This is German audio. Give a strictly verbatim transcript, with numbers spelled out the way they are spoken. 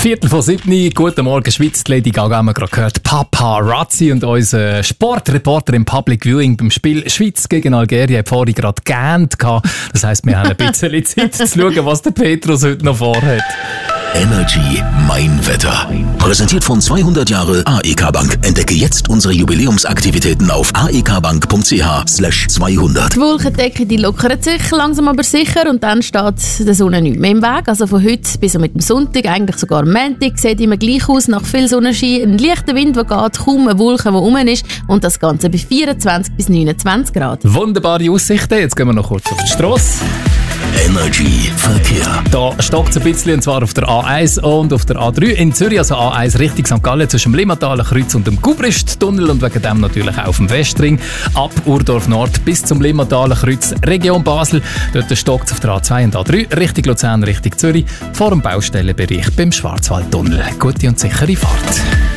Viertel vor sieben, guten Morgen Schweiz, Lady Gaga haben wir gerade gehört, Paparazzi, und unser Sportreporter im Public Viewing beim Spiel Schweiz gegen Algerien hat vorhin gerade gegähnt. Das heisst, wir haben ein bisschen Zeit zu schauen, was der Petrus heute noch vorhat. Energy Mein Wetter. Präsentiert von zweihundert Jahre A E K Bank. Entdecke jetzt unsere Jubiläumsaktivitäten auf aekbank.ch slash zweihundert. Die Wolkendecke die lockert sich langsam aber sicher und dann steht der Sonne nicht mehr im Weg. Also von heute bis mit dem Sonntag, eigentlich sogar am Montag, sieht immer gleich aus. Nach viel Sonnenschein, ein leichter Wind, der geht, kaum eine Wolke, die rum ist, und das Ganze bei vierundzwanzig bis neunundzwanzig Grad. Wunderbare Aussichten. Jetzt gehen wir noch kurz auf die Strasse. Energy Verkehr. Da stockt es ein bisschen, und zwar auf der A eins und auf der A drei in Zürich, also A eins Richtung Sankt Gallen zwischen dem Limmataler Kreuz und dem Gubrist-Tunnel und wegen dem natürlich auch auf dem Westring ab Urdorf Nord bis zum Limmataler Kreuz Region Basel. Dort stockt es auf der A zwei und A drei Richtung Luzern, Richtung Zürich vor dem Baustellenbereich beim Schwarzwaldtunnel. Gute und sichere Fahrt.